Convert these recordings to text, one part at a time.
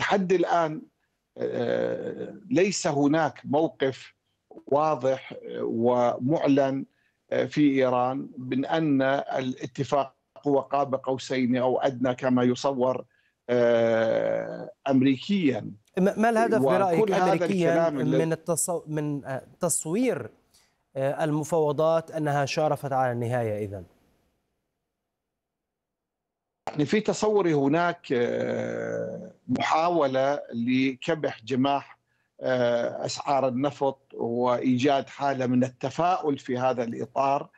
لحد الآن ليس هناك موقف واضح ومعلن في إيران من أن الاتفاق هو قاب قوسين أو أدنى كما يصور أمريكيا. ما الهدف برأيك وكل هذا أمريكيا الكلام من تصوير المفاوضات أنها شارفت على النهاية إذن؟ يعني في تصوري هناك محاولة لكبح جماح أسعار النفط وإيجاد حالة من التفاؤل في هذا الإطار.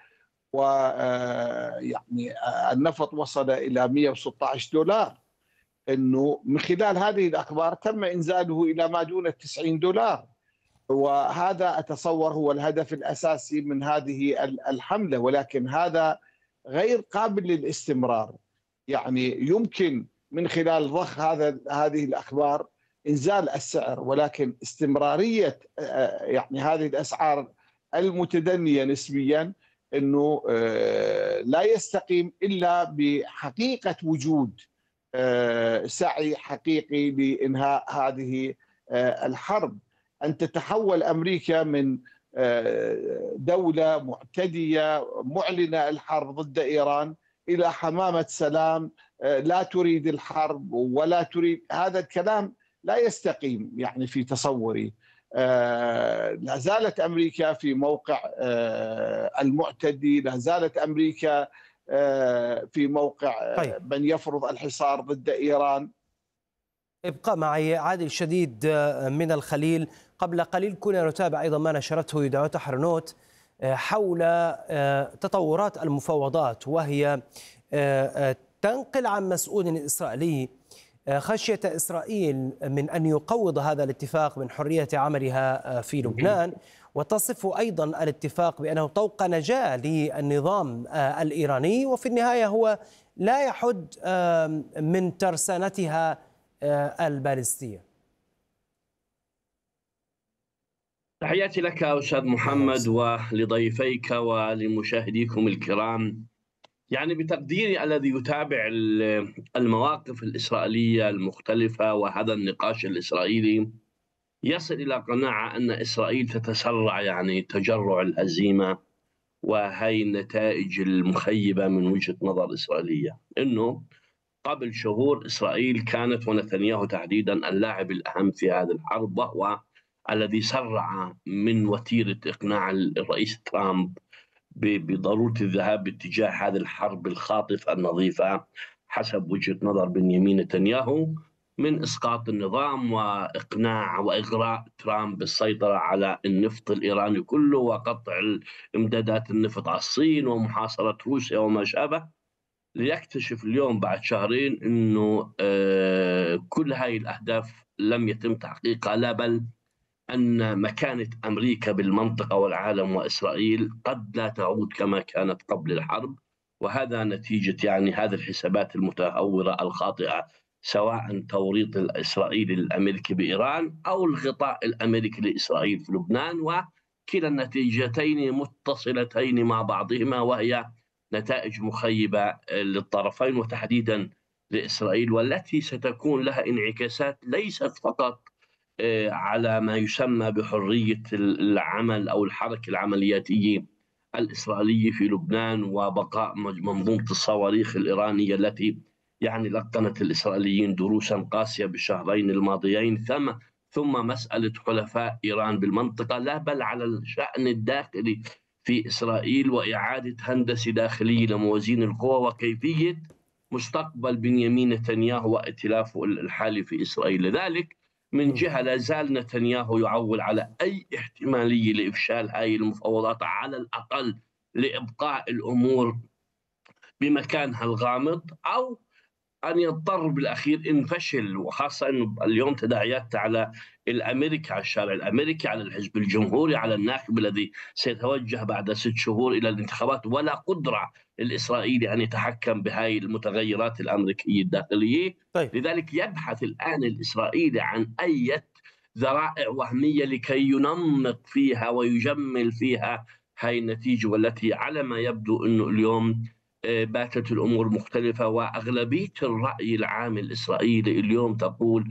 ويعني النفط وصل إلى $116، أنه من خلال هذه الأخبار تم إنزاله إلى ما دون $90، وهذا أتصور هو الهدف الأساسي من هذه الحملة، ولكن هذا غير قابل للاستمرار. يعني يمكن من خلال ضخ هذه الأخبار إنزال السعر، ولكن استمرارية يعني هذه الأسعار المتدنية نسبيا أنه لا يستقيم إلا بحقيقة وجود سعي حقيقي لإنهاء هذه الحرب. أن تتحول أمريكا من دولة معتدية معلنة الحرب ضد إيران إلى حمامة سلام لا تريد الحرب ولا تريد، هذا الكلام لا يستقيم يعني في تصوري. لا زالت أمريكا في موقع المعتدي، لا زالت أمريكا في موقع طيب، من يفرض الحصار ضد إيران. ابقى معي عادل شديد من الخليل. قبل قليل كنا نتابع أيضا ما نشرته يدعوت حرنوت حول تطورات المفاوضات، وهي تنقل عن مسؤول إسرائيلي خشية إسرائيل من أن يقوض هذا الاتفاق من حرية عملها في لبنان، وتصف أيضا الاتفاق بأنه طوق نجاة للنظام الإيراني، وفي النهاية هو لا يحد من ترسانتها البالستية. تحياتي لك أستاذ محمد ولضيفيك ولمشاهديكم الكرام. يعني بتقديري الذي يتابع المواقف الإسرائيلية المختلفة وهذا النقاش الإسرائيلي يصل إلى قناعة أن إسرائيل تتسرع، يعني تجرع الهزيمة، وهي النتائج المخيبة من وجهة نظر إسرائيلية. أنه قبل شهور إسرائيل كانت، ونتنياهو تحديدا، اللاعب الأهم في هذه الحرب، وهو الذي سرع من وتيرة إقناع الرئيس ترامب بضرورة الذهاب باتجاه هذه الحرب الخاطفة النظيفة حسب وجهة نظر بنيامين نتنياهو، من إسقاط النظام وإقناع وإغراء ترامب بالسيطرة على النفط الإيراني كله وقطع إمدادات النفط على الصين ومحاصرة روسيا وما شابه، ليكتشف اليوم بعد شهرين أنه كل هذه الأهداف لم يتم تحقيقها، لا بل أن مكانة أمريكا بالمنطقة والعالم وإسرائيل قد لا تعود كما كانت قبل الحرب. وهذا نتيجة يعني هذه الحسابات المتهورة الخاطئة، سواء توريط الإسرائيلي الأمريكي بإيران أو الغطاء الأمريكي لإسرائيل في لبنان، وكلا النتيجتين متصلتين مع بعضهما، وهي نتائج مخيبة للطرفين وتحديدا لإسرائيل، والتي ستكون لها انعكاسات ليست فقط على ما يسمى بحرية العمل أو الحركة العملياتية الإسرائيلية في لبنان وبقاء منظومة الصواريخ الإيرانية التي يعني لقنت الإسرائيليين دروسا قاسية بالشهرين الماضيين، ثم مسألة حلفاء إيران بالمنطقة، لا بل على الشأن الداخلي في إسرائيل وإعادة هندسة داخلية لموازين القوى وكيفية مستقبل بنيامين نتنياهو وائتلافه الحالي في إسرائيل. لذلك من جهة لا زال نتنياهو يعول على أي احتمالية لإفشال هذه المفاوضات، على الأقل لإبقاء الأمور بمكانها الغامض، أو أن يضطر بالأخير إن فشل، وخاصة أنه اليوم تداعيات على الأمريكي، على الشارع الأمريكي، على الحزب الجمهوري، على الناخب الذي سيتوجه بعد 6 شهور إلى الانتخابات، ولا قدرة الإسرائيلي أن يتحكم بهاي المتغيرات الأمريكية الداخلية. طيب. لذلك يبحث الآن الإسرائيلي عن أي ذرائع وهمية لكي ينمق فيها ويجمل فيها هاي النتيجة، والتي على ما يبدو أنه اليوم باتت الأمور مختلفة، وأغلبية الرأي العام الإسرائيلي اليوم تقول